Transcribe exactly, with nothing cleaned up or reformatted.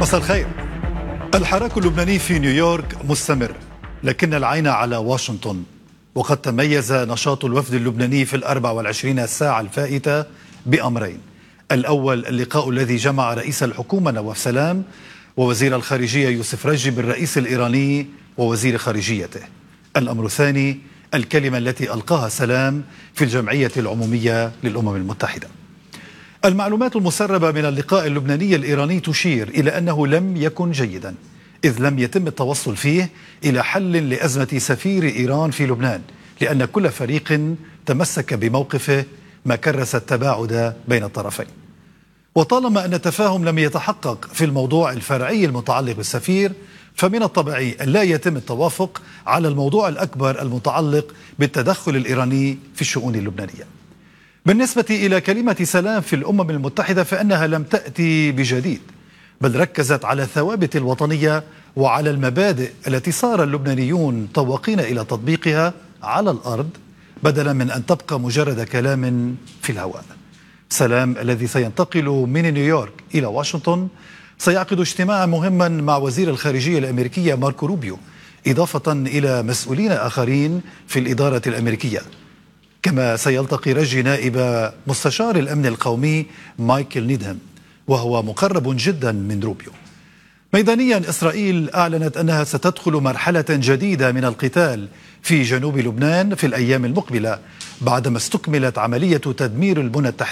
مساء الخير. الحراك اللبناني في نيويورك مستمر، لكن العين على واشنطن. وقد تميز نشاط الوفد اللبناني في الأربع والعشرين ساعة الفائتة بأمرين: الأول اللقاء الذي جمع رئيس الحكومة نواف سلام ووزير الخارجية يوسف رجي بالرئيس الإيراني ووزير خارجيته. الأمر الثاني الكلمة التي ألقاها سلام في الجمعية العمومية للأمم المتحدة. المعلومات المسربة من اللقاء اللبناني الإيراني تشير إلى أنه لم يكن جيدا، إذ لم يتم التوصل فيه إلى حل لأزمة سفير إيران في لبنان، لأن كل فريق تمسك بموقفه ما كرس التباعد بين الطرفين. وطالما أن التفاهم لم يتحقق في الموضوع الفرعي المتعلق بالسفير، فمن الطبيعي أن لا يتم التوافق على الموضوع الأكبر المتعلق بالتدخل الإيراني في الشؤون اللبنانية. بالنسبة إلى كلمة سلام في الأمم المتحدة فإنها لم تأتي بجديد، بل ركزت على الثوابت الوطنية وعلى المبادئ التي صار اللبنانيون طواقين إلى تطبيقها على الأرض، بدلا من أن تبقى مجرد كلام في الهواء. سلام الذي سينتقل من نيويورك إلى واشنطن سيعقد اجتماعا مهما مع وزير الخارجية الأمريكية ماركو روبيو، إضافة إلى مسؤولين آخرين في الإدارة الأمريكية. كما سيلتقي رجي نائب مستشار الأمن القومي مايكل نيدهم، وهو مقرب جدا من روبيو. ميدانيا، إسرائيل أعلنت أنها ستدخل مرحلة جديدة من القتال في جنوب لبنان في الأيام المقبلة، بعدما استكملت عملية تدمير البنى التحتية